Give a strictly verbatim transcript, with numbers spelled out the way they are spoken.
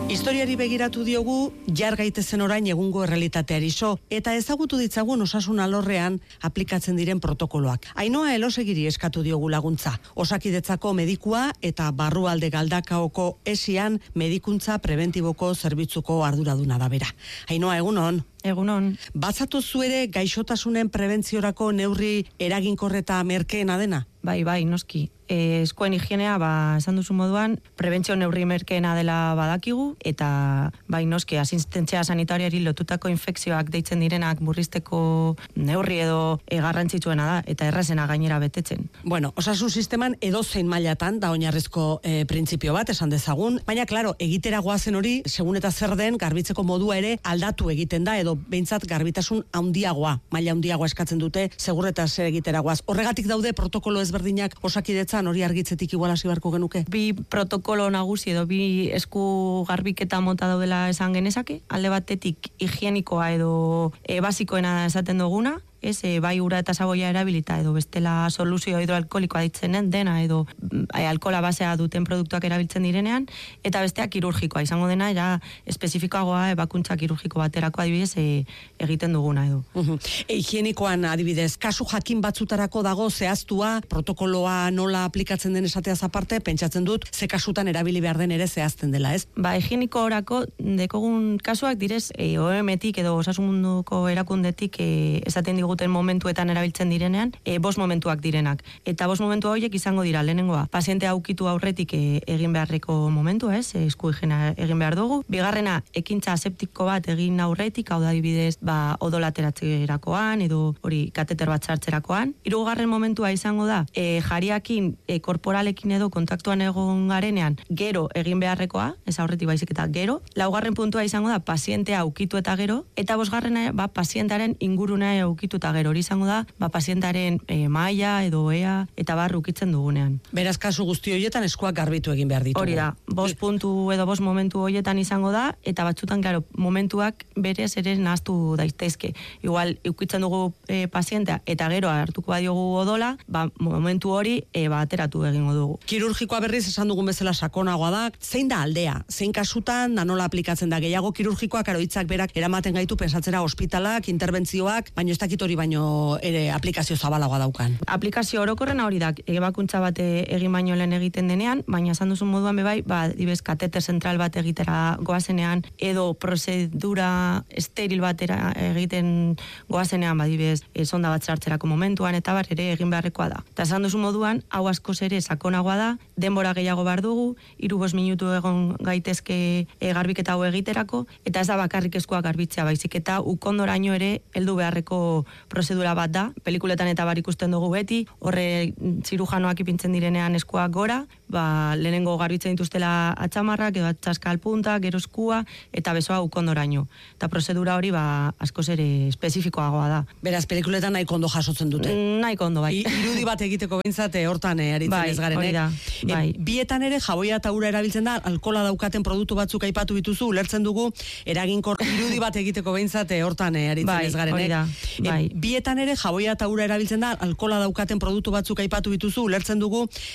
Historiari begiratu diogu, jar gaitezen orain egungo errealitateari so, eta ezagutu ditzagun osasun alorrean aplikatzen diren protokoloak. Ainhoa Elosegiri eskatu diogu laguntza. Osakidetzako medikua eta barrualde Galdakaoko esian medikuntza prebentiboko zerbitzuko arduraduna da bera. Ainhoa, egunon. Egunon. Batzatu zuere gaixotasunen prebentziorako neurri eraginkorreta merkeena dena? Bai, bai, noski. E, eskoen higienea, ba, esan duzu moduan, prebentzio neurri merkeena dela badakigu, eta bai, noski, asistentzia sanitariari lotutako infekzioak deitzen direnak murrizteko neurri edo e, garrantzitsuena da, eta errazena gainera betetzen. Bueno, osasun sisteman edozein mailatan da oinarrizko e, printzipio bat, esan dezagun, baina, klaro, egitera goazen hori, segun eta zer den, garbitzeko modua ere aldatu egiten da, edo behintzat garbitasun handiagoa, maila handiagoa eskatzen dute, segur eta zer egitera goaz. Horregatik daude protokolo ezberdinak Osakidetzan, hori argitzetik igual hasi beharko genuke? Bi protokolo nagusi edo bi esku garbiketa mota daudela esan genezake, alde batetik higienikoa edo e, basikoena esaten duguna, ez, e, bai ura eta saboia erabilita edo bestela soluzio hidroalkolikoa ditzenen dena edo e, alkola basea duten produktuak erabiltzen direnean, eta bestea kirurgikoa izango dena, era espezifikoagoa ebakuntza kirurgiko baterako adibidez e, egiten duguna edo. Uh-huh. E, higienikoan adibidez, kasu jakin batzutarako dago zehaztua, protokoloa nola aplikatzen den esateaz aparte, pentsatzen dut, ze kasutan erabili behar den ere zehazten dela, ez? Ba, higieniko orako dekogun kasuak direz, e, O M tik edo Osasun Munduko erakundetik e, esaten digu momentuetan erabiltzen direnean, e, bost momentuak direnak. Eta bost momentu horiek izango dira, lehenengoa, pazientea ukitu aurretik e, egin beharreko momentu, ez, e, esku higiena egin behar dugu. Bigarrena, ekintza aseptiko bat egin aurretik, hau da adibidez, ba, odolateratzerakoan, edo hori kateter bat sartzerakoan. Hirugarren momentua izango da, e, jariakin, e, korporalekin edo kontaktuan egon garenean, gero egin beharrekoa, ez aurretik baizik eta gero. Laugarren puntua izango da, pazientea ukitu eta gero, eta bosgarrena, ba, pazientaren ingurunea ukitu eta gero hori izango da, ba, pazientaren e, maila edo ea eta bar ukitzen dugunean. Beraz, kasu guzti horietan eskuak garbitu egin behar ditugu. Hori da, bost puntu edo bost momentu horietan izango da, eta batzutan, claro, momentuak berez ere nahaztu daitezke. Igual, ukitzen dugu e, pazientea eta gero hartuko badiogu odola, ba, momentu hori e, ba, ateratu egingo dugu. Kirurgikoa berriz esan dugun bezala sakonagoa da, zein da aldea? Zein kasutan da nola aplikatzen da? Gehiago kirurgikoak aroitzak berak eramaten gaitu pensatzera ospitalak, interbentzioak, baino ez dakit hori baino ere aplikazio zabalagoa daukan. Aplikazio orokorrena hori da, ebakuntza bat egin baino lehen egiten denean, baina esan duzun moduan bebai, ba, dibez, kateter zentral bat egitera goazenean, edo prozedura esteril batera egiten goazenean, ba, dibez, sonda bat sartzerako momentuan, eta bar ere egin beharrekoa da. Eta esan duzun moduan, hau askoz ere sakonagoa da, denbora gehiago behar dugu, hiru bost minutu egon gaitezke e, garbiketa hau egiterako, eta ez da bakarrik eskuak garbitzea, baizik eta ukondoraino ere heldu beharreko prozedura bat da, pelikuletan eta bar ikusten dugu beti, horre zirujanoak ipintzen direnean eskuak gora, ba, lehenengo garbitzen dituztela atxamarrak, edo atxaskal puntak, gero eskua, eta besoa ukondoraino. Eta prozedura hori, ba, askoz ere espezifikoagoa da. Beraz, pelikuletan nahiko ondo jasotzen dute. Mm, nahiko ondo, bai. I, irudi bat egiteko behintzate hortan eh, aritzen bai, ez garen. Hori da, bai. E, bietan ere, jaboia eta ura erabiltzen da, alkola daukaten produktu batzuk aipatu bituzu, ulertzen dugu, eraginkor irudi bat egiteko behintzate hortan eh, aritzen bai, ez garen. Hori da, bai. E, bietan ere, jaboia eta ura erabiltzen da, alkola daukaten produktu batzuk aipatu bituzu, ulertzen dugu,